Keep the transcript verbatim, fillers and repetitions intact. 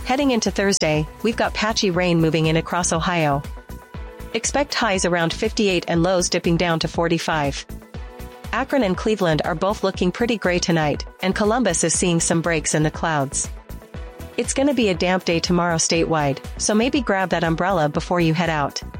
Heading into Thursday, we've got patchy rain moving in across Ohio. Expect highs around fifty-eight and lows dipping down to forty-five. Akron and Cleveland are both looking pretty gray tonight, and Columbus is seeing some breaks in the clouds. It's gonna be a damp day tomorrow statewide, so maybe grab that umbrella before you head out.